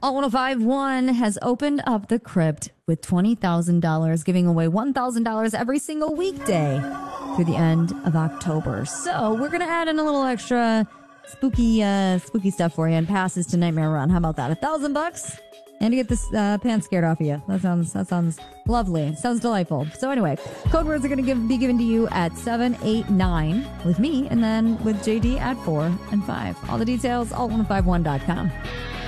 Alt 1051 has opened up the crypt with $20,000, giving away $1,000 every single weekday through the end of October. So we're going to add in a little extra spooky stuff for you and passes to Nightmare Run. How about that? $1,000 and to get this pants scared off of you. That sounds lovely. Sounds delightful. So anyway, code words are going to be given to you at 7, 8, 9 with me, and then with JD at 4 and 5. All the details, alt1051.com.